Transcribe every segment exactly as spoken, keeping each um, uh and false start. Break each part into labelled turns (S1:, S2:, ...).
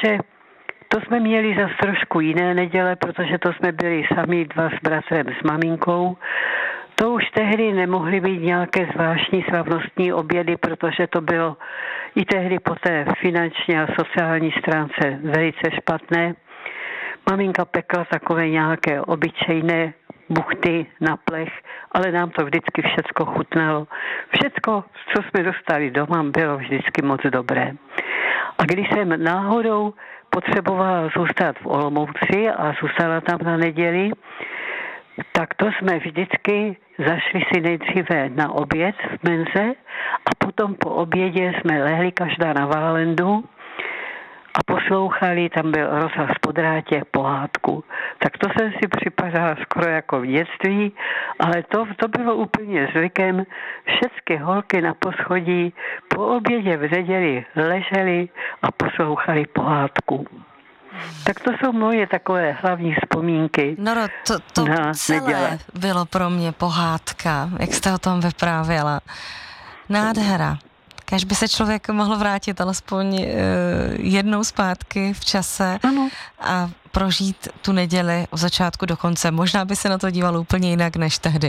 S1: Takže to jsme měli zase trošku jiné neděle, protože to jsme byli sami dva s bratrem, s maminkou. To už tehdy nemohly být nějaké zvláštní slavnostní obědy, protože to bylo i tehdy po té finanční a sociální stránce velice špatné. Maminka pekla takové nějaké obyčejné buchty na plech, ale nám to vždycky všecko chutnalo. Všecko, co jsme dostali doma, bylo vždycky moc dobré. A když jsem náhodou potřebovala zůstat v Olomouci a zůstala tam na neděli, tak to jsme vždycky zašli si nejdříve na oběd v menze a potom po obědě jsme lehli každá na válendu a poslouchali, tam byl rozhlas po drátě, pohádku. Tak to jsem si připadala skoro jako v dětství, ale to, to bylo úplně zvykem. Všechny holky na poschodí po obědě v neděli ležely a poslouchali pohádku. Tak to jsou moje takové hlavní vzpomínky.
S2: Noro, to, to
S1: na
S2: celé
S1: neděle.
S2: bylo pro mě pohádka, jak jste o tom vyprávěla. Nádhera. Kaž by se člověk mohl vrátit alespoň uh, jednou zpátky v čase
S1: ano.
S2: a prožít tu neděli od začátku do konce. Možná by se na to díval úplně jinak než tehdy.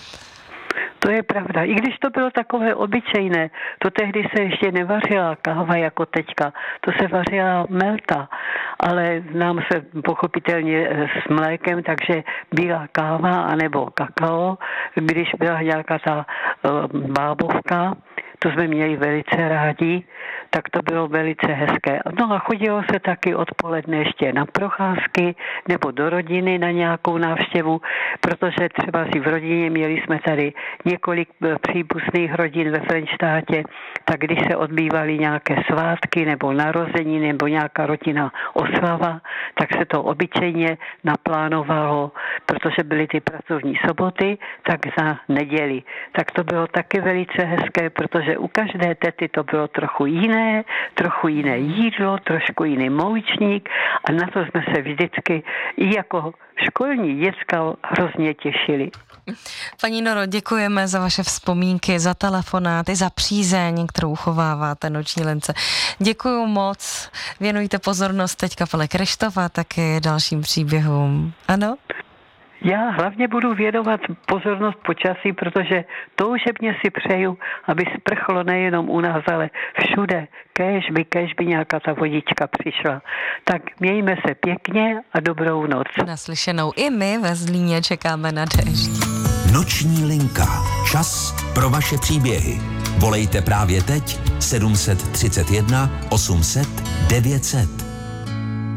S1: To je pravda. I když to bylo takové obyčejné, to tehdy se ještě nevařila káva jako teďka, to se vařila melta, ale nám se pochopitelně s mlékem, takže byla káva anebo kakao, když byla nějaká ta uh, bábovka, to jsme měli velice rádi, tak to bylo velice hezké. No a chodilo se taky odpoledne ještě na procházky nebo do rodiny na nějakou návštěvu, protože třeba si v rodině měli jsme tady několik příbuzných rodin ve Frenštátě, tak když se odbývaly nějaké svátky nebo narození nebo nějaká rodina oslava, tak se to obyčejně naplánovalo, protože byly ty pracovní soboty, tak za neděli. Tak to bylo taky velice hezké, protože u každé tety to bylo trochu jiné, trochu jiné jídlo, trošku jiný moučník a na to jsme se vždycky i jako školní děcka hrozně těšili.
S2: Paní Noro, děkujeme za vaše vzpomínky, za telefonát i za přízeň, kterou uchováváte Noční lince. Děkuju moc, věnujte pozornost teď kapele Kryštof a taky dalším příběhům. Ano?
S1: Já hlavně budu věnovat pozornost počasí, protože toužebně si přeju, aby sprchlo nejenom u nás, ale všude. Kéž by, kéž by nějaká ta vodička přišla. Tak mějme se pěkně a dobrou noc.
S2: Naslyšenou i my ve Zlíně čekáme na déšť.
S3: Noční linka. Čas pro vaše příběhy. Volejte právě teď sedm set třicet jedna osm set devět set.